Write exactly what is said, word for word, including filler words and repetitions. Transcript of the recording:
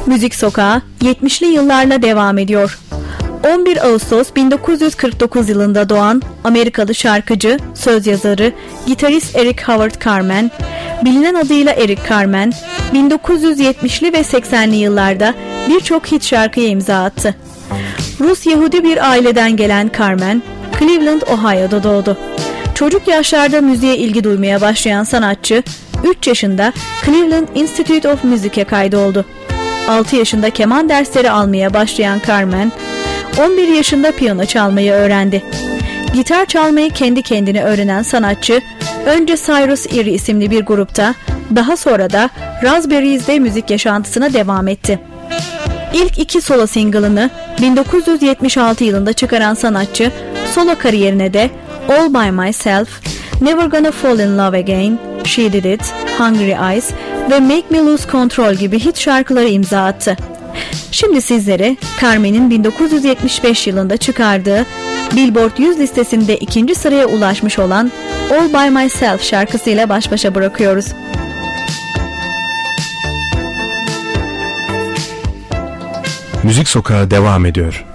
Müzik Sokağı yetmişli yıllarla devam ediyor. on bir Ağustos bin dokuz yüz kırk dokuz yılında doğan Amerikalı şarkıcı, söz yazarı, gitarist Eric Howard Carmen, bilinen adıyla Eric Carmen, bin dokuz yüz yetmişli ve seksenli yıllarda birçok hit şarkıya imza attı. Rus Yahudi bir aileden gelen Carmen, Cleveland, Ohio'da doğdu. Çocuk yaşlarda müziğe ilgi duymaya başlayan sanatçı, üç yaşında Cleveland Institute of Music'e kaydoldu. altı yaşında keman dersleri almaya başlayan Carmen, on bir yaşında piyano çalmayı öğrendi. Gitar çalmayı kendi kendine öğrenen sanatçı, önce Cyrus Erie isimli bir grupta, daha sonra da Raspberries'de müzik yaşantısına devam etti. İlk iki solo single'ını bin dokuz yüz yetmiş altı yılında çıkaran sanatçı, solo kariyerine de All By Myself, Never Gonna Fall In Love Again, She Did It, Hungry Eyes ve Make Me Lose Control gibi hit şarkıları imza attı. Şimdi sizlere Carmen'in bin dokuz yüz yetmiş beş yılında çıkardığı Billboard yüz listesinde ikinci sıraya ulaşmış olan All By Myself şarkısıyla baş başa bırakıyoruz. Müzik Sokağı devam ediyor.